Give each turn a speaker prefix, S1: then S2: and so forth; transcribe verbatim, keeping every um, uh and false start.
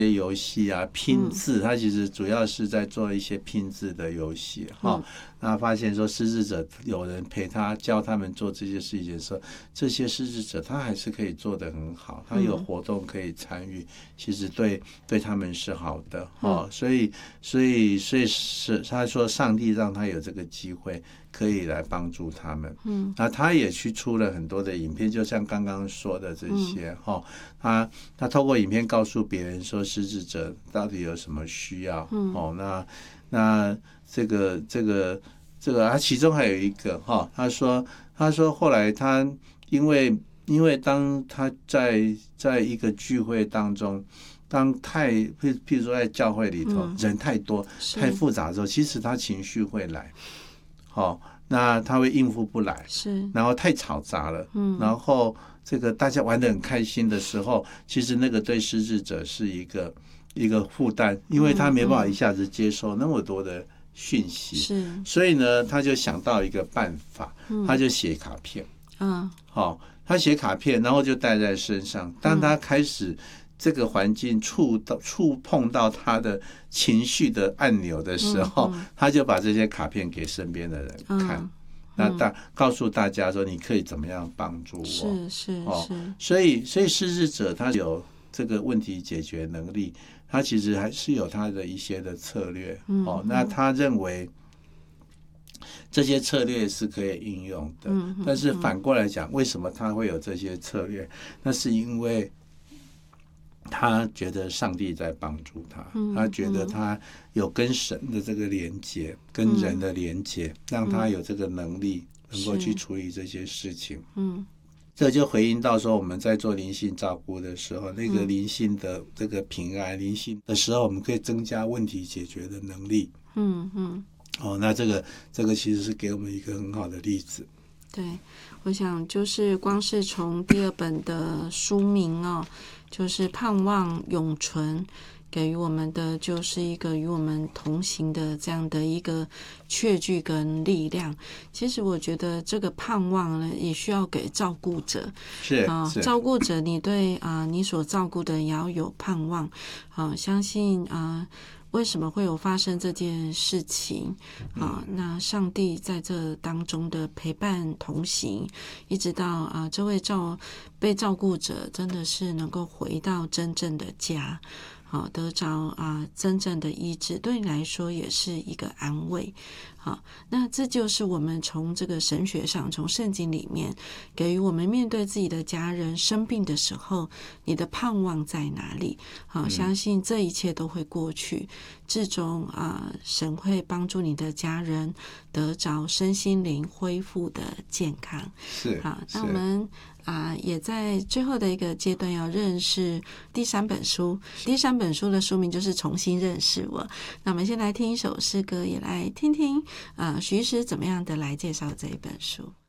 S1: 游戏啊，拼字，他其实主要是在做一些拼字的游戏哈。那发现说失智者有人陪他教他们做这些事情的时候，这些失智者他还是可以做得很好，他有活动可以参与，其实对对他们是好的哈。所以所以所以是他说上帝让他有这个机会可以来帮助他们。嗯，那他也去出了很多的影片，就像刚刚说的这些哈，他他透过影片告诉别人说失智者到底有什么需要。嗯，哦，那那这个这个这个，他其中还有一个哈，他说他说后来他因为因为当他在在一个聚会当中，当太譬譬如说在教会里头、嗯、人太多太复杂的时候，其实他情绪会来，好、哦，那他会应付不来，
S2: 是，
S1: 然后太吵杂了，嗯，然后这个大家玩得很开心的时候，其实那个对失智者是一个一个负担，因为他没办法一下子接受那么多的讯息，
S2: 是，
S1: 所以呢，他就想到一个办法，他就写卡片，嗯，好、哦，他写卡片，然后就带在身上。当他开始这个环境触到触碰到他的情绪的按钮的时候，嗯嗯、他就把这些卡片给身边的人看。嗯那大告诉大家说，你可以怎么样帮助我？
S2: 是是
S1: 哦，
S2: 是，
S1: 所以所以失智者他有这个问题解决能力，他其实还是有他的一些的策略。嗯、哦，那他认为这些策略是可以应用的。嗯、但是反过来讲，为什么他会有这些策略？那是因为他觉得上帝在帮助他，嗯、他觉得他有跟神的这个连结，跟人的连结，嗯、让他有这个能力能够去处理这些事情。嗯，这就回应到说我们在做灵性照顾的时候，那个灵性的这个平安，灵性的时候，我们可以增加问题解决的能力。嗯嗯，哦，那这个这个其实是给我们一个很好的例子。
S2: 对，我想就是光是从第二本的书名哦，就是盼望永存，给予我们的就是一个与我们同行的这样的一个确据跟力量。其实我觉得这个盼望呢，也需要给照顾者，
S1: 是啊、
S2: 呃，照顾者你对啊、呃、你所照顾的也要有盼望，啊、呃，相信啊。呃为什么会有发生这件事情啊？那上帝在这当中的陪伴同行，一直到啊这位照被照顾者真的是能够回到真正的家，好得着啊真正的医治，对你来说也是一个安慰。好，那这就是我们从这个神学上，从圣经里面给予我们面对自己的家人生病的时候，你的盼望在哪里？好，相信这一切都会过去，至终啊，神会帮助你的家人得着身心灵恢复的健康。
S1: 是，
S2: 好，那我们啊，也在最后的一个阶段要认识第三本书。第三本书的书名就是重新认识我。那我们先来听一首诗歌，也来听听呃徐医师怎么样的来介绍这一本书。